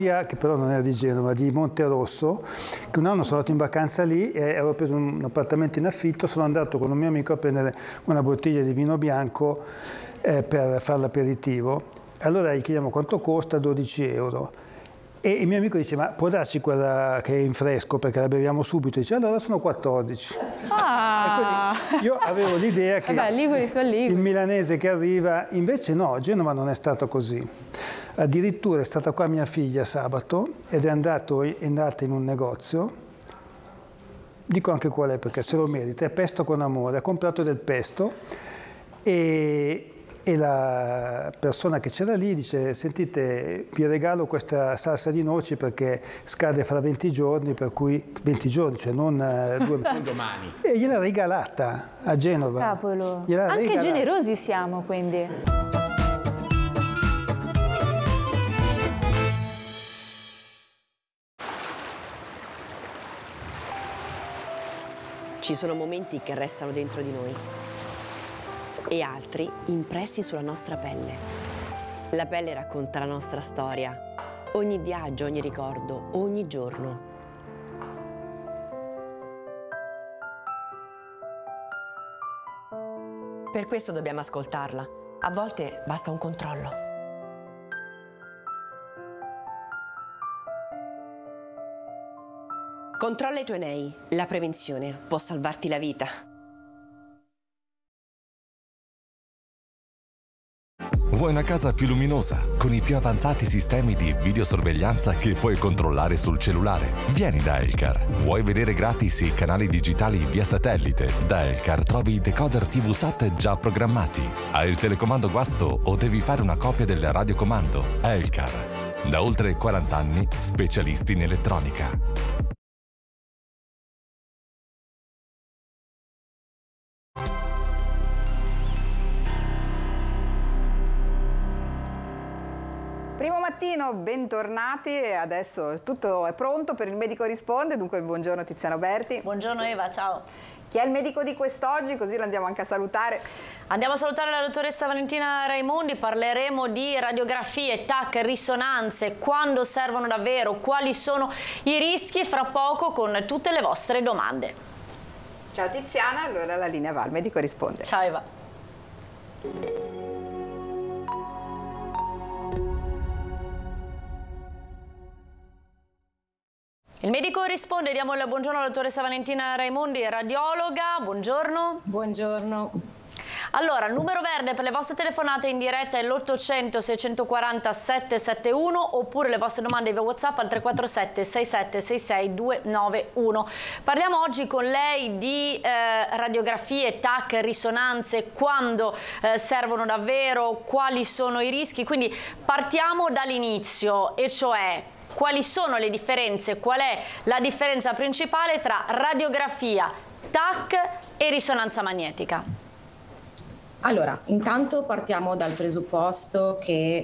che però non era di Genova, di Monterosso, che un anno sono andato in vacanza lì e avevo preso un appartamento in affitto, sono andato con un mio amico a prendere una bottiglia di vino bianco per fare l'aperitivo. Allora gli chiediamo quanto costa, 12 euro. E il mio amico dice, ma può darci quella che è in fresco perché la beviamo subito? Dice, allora sono 14. Ah. E quindi io avevo l'idea che il milanese che arriva, invece no, Genova non è stato così. Addirittura è stata qua mia figlia sabato ed è andata in un negozio, dico anche qual è perché se lo merita, è Pesto con Amore, ha comprato del pesto e la persona che c'era lì dice, sentite, vi regalo questa salsa di noci perché scade fra 20 giorni, per cui 20 giorni, cioè non domani. E gliel'ha regalata a Genova. Cavolo, Gliel'ha anche regalata. generosi siamo quindi. Ci sono momenti che restano dentro di noi e altri impressi sulla nostra pelle. La pelle racconta la nostra storia, ogni viaggio, ogni ricordo, ogni giorno. Per questo dobbiamo ascoltarla. A volte basta un controllo. Controlla i tuoi nei. La prevenzione può salvarti la vita. Vuoi una casa più luminosa, con i più avanzati sistemi di videosorveglianza che puoi controllare sul cellulare? Vieni da Elcar. Vuoi vedere gratis i canali digitali via satellite? Da Elcar trovi i decoder TV SAT già programmati. Hai il telecomando guasto o devi fare una copia del radiocomando? Elcar. Da oltre 40 anni, specialisti in elettronica. Primo mattino, bentornati e adesso tutto è pronto per il Medico Risponde, dunque buongiorno Tiziana Berti. Buongiorno Eva, ciao. Chi è il medico di quest'oggi? Così lo andiamo anche a salutare. Andiamo a salutare la dottoressa Valentina Raimondi, parleremo di radiografie, TAC, risonanze, quando servono davvero, quali sono i rischi, fra poco con tutte le vostre domande. Ciao Tiziana, allora la linea va, il Medico Risponde. Ciao Eva. Il Medico Risponde, diamo il buongiorno alla dottoressa Valentina Raimondi, radiologa, buongiorno. Buongiorno. Allora, il numero verde per le vostre telefonate in diretta è l'800 640 771 oppure le vostre domande via WhatsApp al 347 6766 291. Parliamo oggi con lei di radiografie, TAC, risonanze, quando servono davvero, quali sono i rischi, quindi partiamo dall'inizio, e cioè quali sono le differenze, qual è la differenza principale tra radiografia, TAC e risonanza magnetica? Allora, intanto partiamo dal presupposto che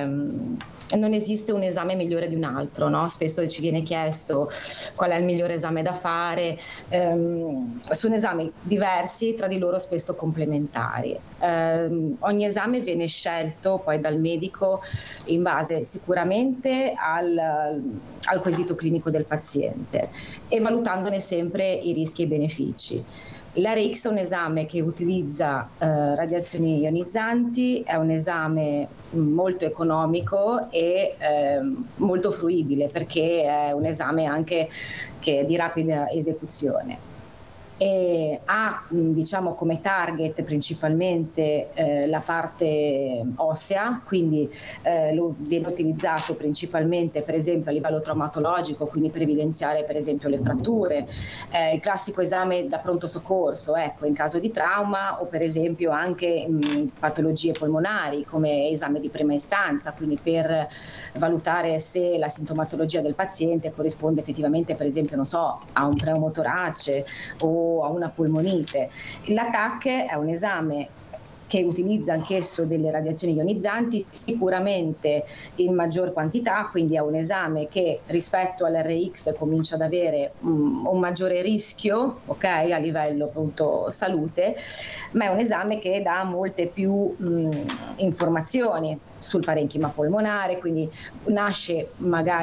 non esiste un esame migliore di un altro, no? Spesso ci viene chiesto qual è il migliore esame da fare, sono esami diversi, tra di loro spesso complementari. Ogni esame viene scelto poi dal medico in base sicuramente al quesito clinico del paziente e valutandone sempre i rischi e i benefici. L'ARX è un esame che utilizza radiazioni ionizzanti, è un esame molto economico e molto fruibile perché è un esame anche che è di rapida esecuzione. E ha diciamo come target principalmente la parte ossea, quindi viene utilizzato principalmente per esempio a livello traumatologico, quindi per evidenziare per esempio le fratture, il classico esame da pronto soccorso, ecco, in caso di trauma, o per esempio anche patologie polmonari come esame di prima istanza, quindi per valutare se la sintomatologia del paziente corrisponde effettivamente per esempio, non so, a un pneumotorace o a una polmonite. La TAC è un esame che utilizza anch'esso delle radiazioni ionizzanti, sicuramente in maggior quantità, quindi è un esame che rispetto all'RX comincia ad avere un maggiore rischio, ok, a livello appunto salute, ma è un esame che dà molte più informazioni sul parenchima polmonare, quindi nasce magari